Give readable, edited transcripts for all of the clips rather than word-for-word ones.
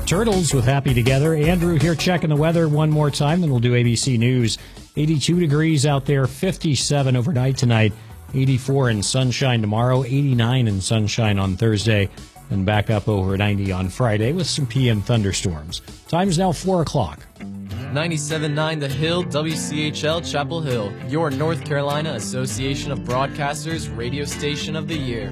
Turtles with Happy Together. Andrew here checking the weather one more time, then we'll do ABC News. 82 degrees out there, 57 overnight tonight, 84 in sunshine tomorrow, 89 in sunshine on Thursday, and back up over 90 on Friday with some PM thunderstorms. Time's now 4 o'clock. 97.9 The Hill, WCHL Chapel Hill, your North Carolina Association of Broadcasters radio station of the year.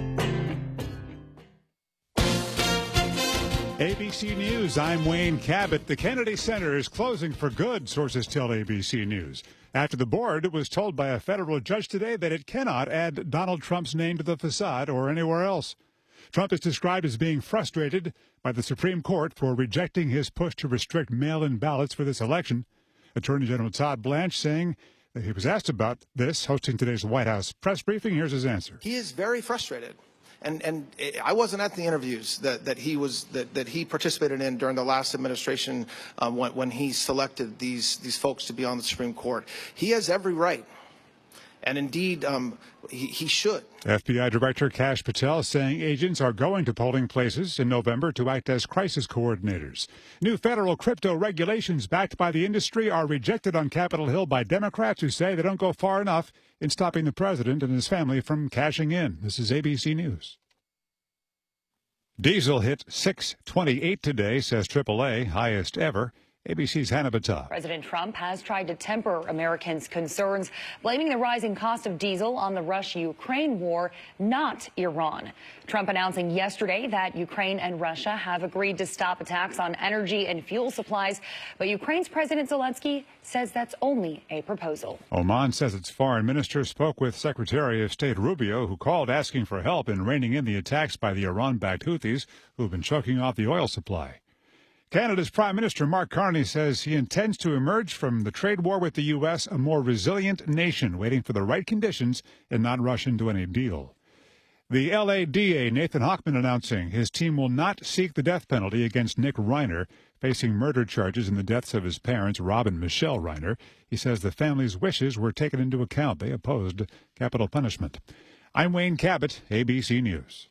ABC News, I'm Wayne Cabot. The Kennedy Center is closing for good, sources tell ABC News. After the board was told by a federal judge today that it cannot add Donald Trump's name to the facade or anywhere else. Trump is described as being frustrated by the Supreme Court for rejecting his push to restrict mail-in ballots for this election. Attorney General Todd Blanche saying that he was asked about this, hosting today's White House press briefing. Here's his answer. He is very frustrated. And I wasn't at the interviews that he participated in during the last administration when he selected these folks to be on the Supreme Court. He has every right, and indeed he should. FBI Director Kash Patel saying agents are going to polling places in November to act as crisis coordinators. New federal crypto regulations backed by the industry are rejected on Capitol Hill by Democrats who say they don't go far enough in stopping the president and his family from cashing in. This is ABC News. Diesel hit $6.28 today, says AAA, highest ever. ABC's Hannah Battah. President Trump has tried to temper Americans' concerns, blaming the rising cost of diesel on the Russia-Ukraine war, not Iran. Trump announcing yesterday that Ukraine and Russia have agreed to stop attacks on energy and fuel supplies, but Ukraine's President Zelensky says that's only a proposal. Oman says its foreign minister spoke with Secretary of State Rubio, who called asking for help in reining in the attacks by the Iran-backed Houthis, who have been choking off the oil supply. Canada's Prime Minister Mark Carney says he intends to emerge from the trade war with the U.S. a more resilient nation, waiting for the right conditions and not rush into any deal. The L.A. DA, Nathan Hochman, announcing his team will not seek the death penalty against Nick Reiner, facing murder charges in the deaths of his parents, Rob and Michelle Reiner. He says the family's wishes were taken into account. They opposed capital punishment. I'm Wayne Cabot, ABC News.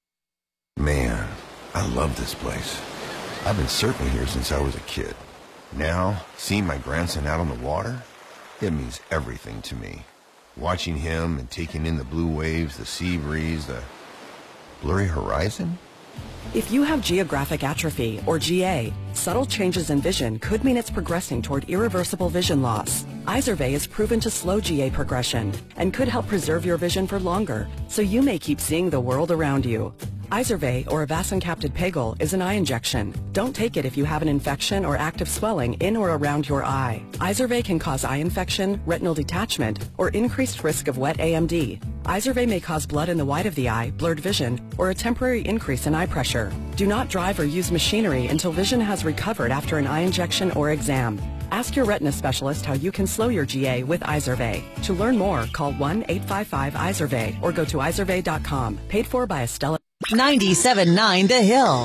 Man, I love this place. I've been surfing here since I was a kid. Now, seeing my grandson out on the water, it means everything to me. Watching him and taking in the blue waves, the sea breeze, the blurry horizon. If you have geographic atrophy, or GA, subtle changes in vision could mean it's progressing toward irreversible vision loss. Izervay is proven to slow GA progression and could help preserve your vision for longer, so you may keep seeing the world around you. Izervay, or avacincaptad pegol, is an eye injection. Don't take it if you have an infection or active swelling in or around your eye. Izervay can cause eye infection, retinal detachment, or increased risk of wet AMD. Izervay may cause blood in the white of the eye, blurred vision, or a temporary increase in eye pressure. Do not drive or use machinery until vision has recovered after an eye injection or exam. Ask your retina specialist how you can slow your GA with Izervay. To learn more, call 1-855-IZERVAY or go to izervay.com. Paid for by Estella. 97.9 The Hill.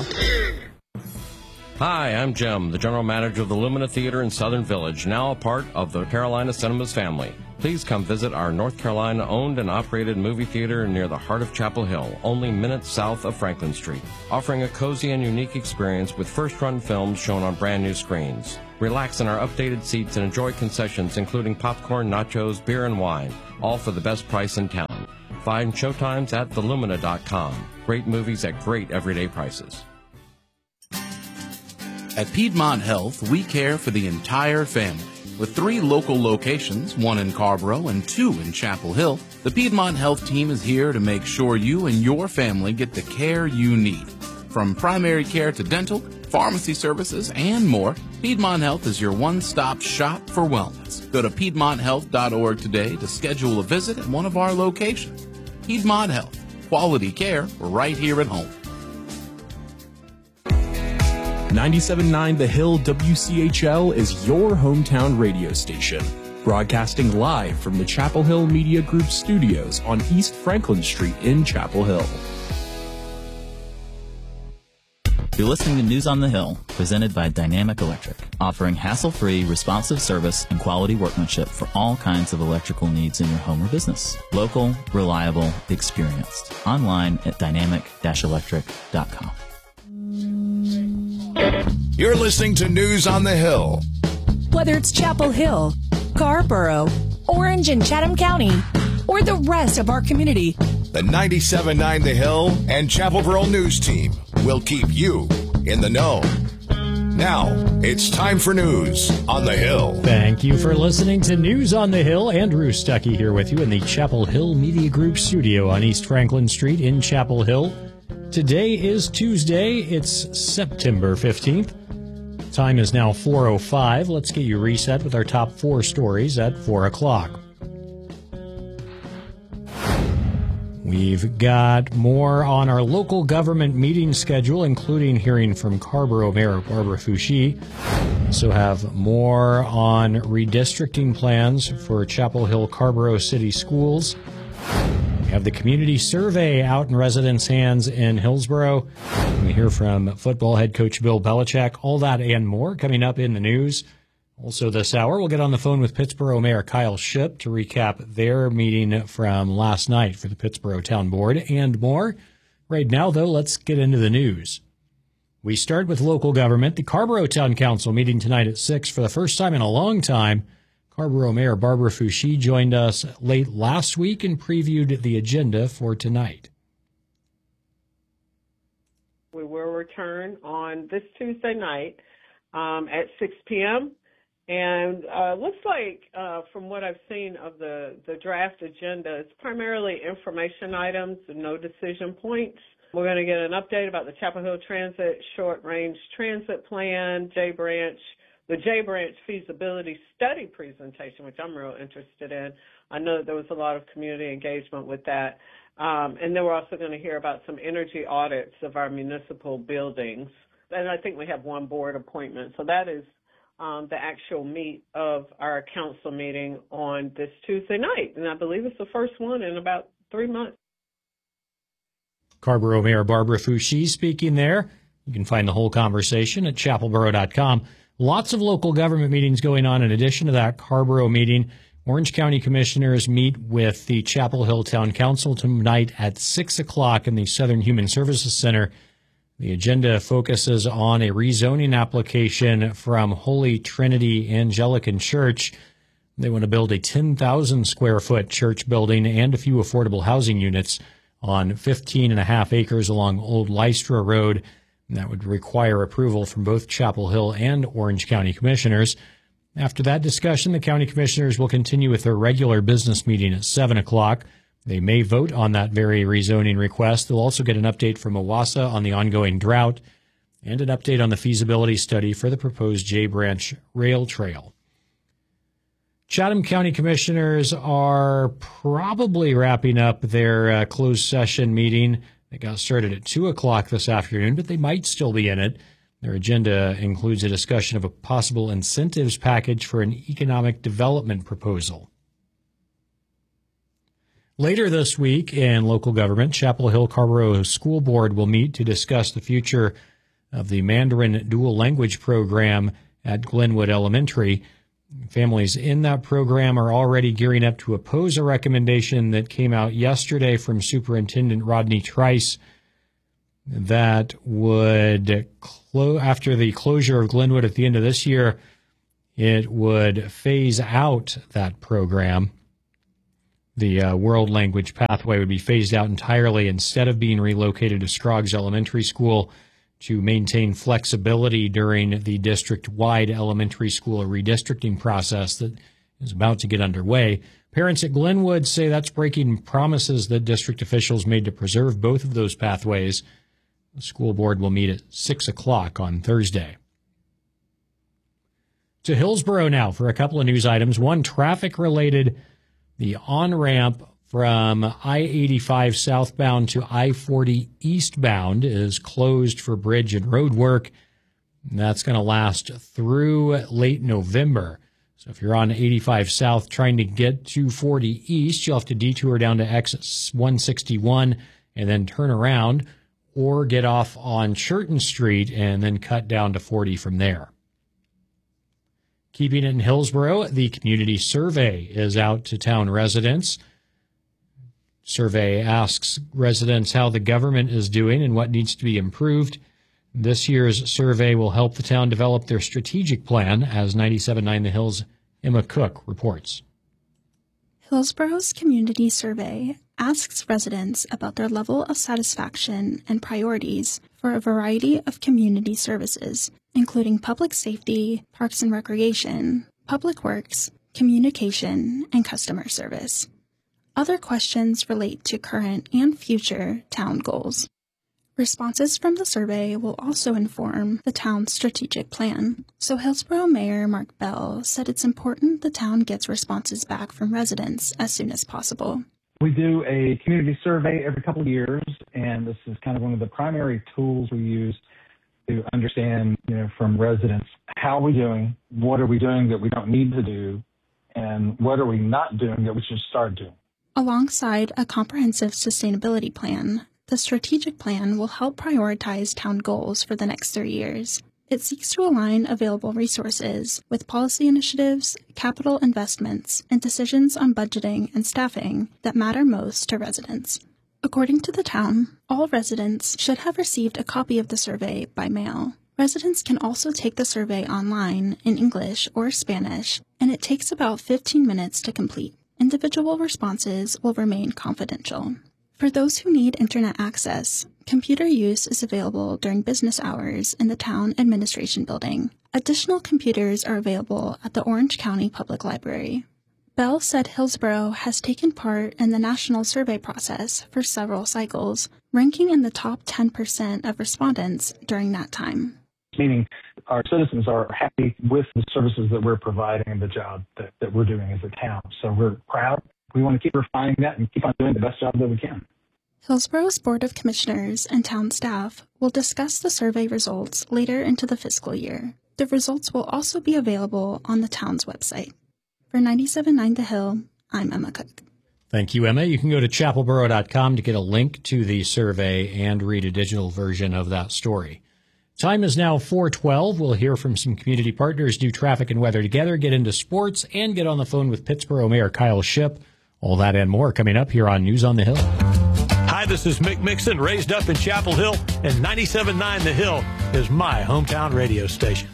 Hi, I'm Jim, the general manager of the Lumina Theater in Southern Village, now a part of the Carolina Cinemas family. Please come visit our North Carolina-owned and operated movie theater near the heart of Chapel Hill, only minutes south of Franklin Street, offering a cozy and unique experience with first-run films shown on brand-new screens. Relax in our updated seats and enjoy concessions including popcorn, nachos, beer, and wine, all for the best price in town. Find showtimes at thelumina.com. Great movies at great everyday prices. At Piedmont Health, we care for the entire family. With 3 local locations, 1 in Carborough and 2 in Chapel Hill, the Piedmont Health team is here to make sure you and your family get the care you need. From primary care to dental, pharmacy services, and more, Piedmont Health is your one-stop shop for wellness. Go to PiedmontHealth.org today to schedule a visit at one of our locations. Piedmont Health. Quality care right here at home. 97.9 The Hill WCHL is your hometown radio station, broadcasting live from the Chapel Hill Media Group studios on East Franklin Street in Chapel Hill. You're listening to News on the Hill, presented by Dynamic Electric, offering hassle-free, responsive service and quality workmanship for all kinds of electrical needs in your home or business. Local, reliable, experienced. Online at dynamic-electric.com. You're listening to News on the Hill. Whether it's Chapel Hill, Scarborough, Orange and Chatham County, or the rest of our community, the 97.9 The Hill and Chapel Borough News Team will keep you in the know. Now, it's time for News on the Hill. Thank you for listening to News on the Hill. Andrew Stuckey here with you in the Chapel Hill Media Group studio on East Franklin Street in Chapel Hill. Today is Tuesday. It's September 15th. Time is now 4:05. Let's get you reset with our top 4 stories at 4 o'clock. We've got more on our local government meeting schedule, including hearing from Carrboro Mayor Barbara Foushee. Also have more on redistricting plans for Chapel Hill Carrboro City Schools. We have the community survey out in residents' hands in Hillsborough. We hear from football head coach Bill Belichick. All that and more coming up in the news. Also this hour, we'll get on the phone with Pittsboro Mayor Kyle Shipp to recap their meeting from last night for the Pittsboro Town Board and more. Right now, though, let's get into the news. We start with local government. The Carrboro Town Council meeting tonight at 6 for the first time in a long time. Carrboro Mayor Barbara Foushee joined us late last week and previewed the agenda for tonight. We will return on this Tuesday night at 6 p.m. And looks like, from what I've seen of the draft agenda, it's primarily information items and no decision points. We're going to get an update about the Chapel Hill Transit Short-Range Transit Plan, the J Branch feasibility study presentation, which I'm real interested in. I know that there was a lot of community engagement with that. And then we're also going to hear about some energy audits of our municipal buildings. And I think we have one board appointment. So that is the actual meat of our council meeting on this Tuesday night. And I believe it's the first one in about 3 months. Carrboro Mayor Barbara Foushee speaking there. You can find the whole conversation at chapelboro.com. Lots of local government meetings going on. In addition to that Carrboro meeting, Orange County Commissioners meet with the Chapel Hill Town Council tonight at 6 o'clock in the Southern Human Services Center. The agenda focuses on a rezoning application from Holy Trinity Anglican Church. They want to build a 10,000 square foot church building and a few affordable housing units on 15.5 acres along Old Lystra Road. And that would require approval from both Chapel Hill and Orange County Commissioners. After that discussion, the county commissioners will continue with their regular business meeting at 7 o'clock. They may vote on that very rezoning request. They'll also get an update from OWASA on the ongoing drought and an update on the feasibility study for the proposed J Branch Rail Trail. Chatham County Commissioners are probably wrapping up their closed session meeting. They got started at 2 o'clock this afternoon, but they might still be in it. Their agenda includes a discussion of a possible incentives package for an economic development proposal. Later this week in local government, Chapel Hill Carrboro School Board will meet to discuss the future of the Mandarin dual language program at Glenwood Elementary. Families in that program are already gearing up to oppose a recommendation that came out yesterday from Superintendent Rodney Trice that would, after the closure of Glenwood at the end of this year, it would phase out that program. The world language pathway would be phased out entirely instead of being relocated to Scroggs Elementary School to maintain flexibility during the district-wide elementary school redistricting process that is about to get underway. Parents at Glenwood say that's breaking promises that district officials made to preserve both of those pathways. The school board will meet at 6 o'clock on Thursday. To Hillsborough now for a couple of news items. One, traffic-related. The on-ramp from I-85 southbound to I-40 eastbound is closed for bridge and road work. And that's going to last through late November. So if you're on 85 south trying to get to 40 east, you'll have to detour down to exit 161 and then turn around, or get off on Churton Street and then cut down to 40 from there. Keeping it in Hillsborough, the community survey is out to town residents. Survey asks residents how the government is doing and what needs to be improved. This year's survey will help the town develop their strategic plan, as 97.9 The Hill's Emma Cook reports. Hillsborough's community survey asks residents about their level of satisfaction and priorities for a variety of community services, including public safety, parks and recreation, public works, communication, and customer service. Other questions relate to current and future town goals. Responses from the survey will also inform the town's strategic plan. So Hillsborough Mayor Mark Bell said it's important the town gets responses back from residents as soon as possible. We do a community survey every couple of years, and this is kind of one of the primary tools we use to understand, from residents, how are we doing, what are we doing that we don't need to do, and what are we not doing that we should start doing. Alongside a comprehensive sustainability plan, the strategic plan will help prioritize town goals for the next 3 years. It seeks to align available resources with policy initiatives, capital investments, and decisions on budgeting and staffing that matter most to residents. According to the town, all residents should have received a copy of the survey by mail. Residents can also take the survey online in English or Spanish, and it takes about 15 minutes to complete. Individual responses will remain confidential. For those who need internet access, computer use is available during business hours in the town administration building. Additional computers are available at the Orange County Public Library. Bell said Hillsborough has taken part in the national survey process for several cycles, ranking in the top 10% of respondents during that time. Meaning our citizens are happy with the services that we're providing and the job that we're doing as a town. So we're proud. We want to keep refining that and keep on doing the best job that we can. Hillsborough's Board of Commissioners and town staff will discuss the survey results later into the fiscal year. The results will also be available on the town's website. For 97.9 The Hill, I'm Emma Cook. Thank you, Emma. You can go to chapelboro.com to get a link to the survey and read a digital version of that story. Time is now 4:12. We'll hear from some community partners, do traffic and weather together, get into sports, and get on the phone with Pittsboro Mayor Kyle Shipp. All that and more coming up here on News on the Hill. Hi, this is Mick Mixon, raised up in Chapel Hill, and 97.9 The Hill is my hometown radio station.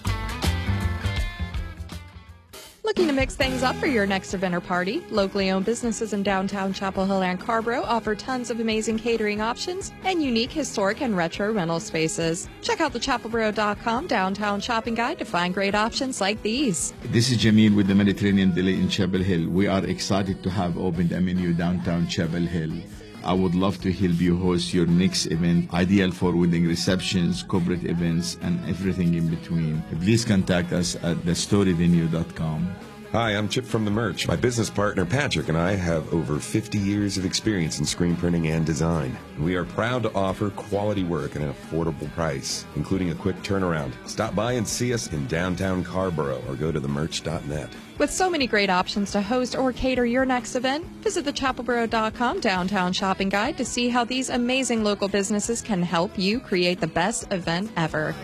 Looking to mix things up for your next event or party? Locally owned businesses in downtown Chapel Hill and Carborough offer tons of amazing catering options and unique historic and retro rental spaces. Check out the chapelboro.com downtown shopping guide to find great options like these. This is Jamil with the Mediterranean Deli in Chapel Hill. We are excited to have opened a menu downtown Chapel Hill. I would love to help you host your next event, ideal for wedding receptions, corporate events, and everything in between. Please contact us at thestoryvenue.com. Hi, I'm Chip from The Merch. My business partner Patrick and I have over 50 years of experience in screen printing and design. We are proud to offer quality work at an affordable price, including a quick turnaround. Stop by and see us in downtown Carborough or go to themerch.net. With so many great options to host or cater your next event, visit the chapelboro.com downtown shopping guide to see how these amazing local businesses can help you create the best event ever.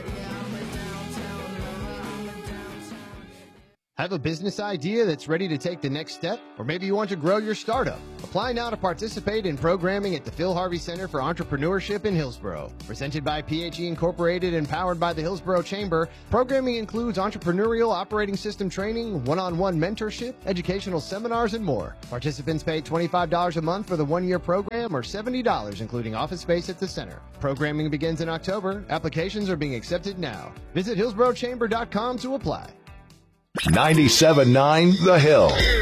Have a business idea that's ready to take the next step? Or maybe you want to grow your startup? Apply now to participate in programming at the Phil Harvey Center for Entrepreneurship in Hillsborough. Presented by PHE Incorporated and powered by the Hillsborough Chamber, programming includes entrepreneurial operating system training, one-on-one mentorship, educational seminars, and more. Participants pay $25 a month for the one-year program or $70 including office space at the center. Programming begins in October. Applications are being accepted now. Visit hillsboroughchamber.com to apply. 97.9 The Hill.